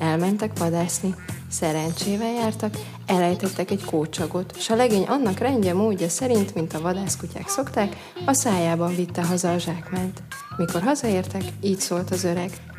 Elmentek vadászni. Szerencsével jártak, elejtettek egy kócsagot, s a legény annak rendje módja szerint, mint a vadászkutyák szokták, a szájában vitte haza a zsákmányt. Mikor hazaértek, így szólt az öreg.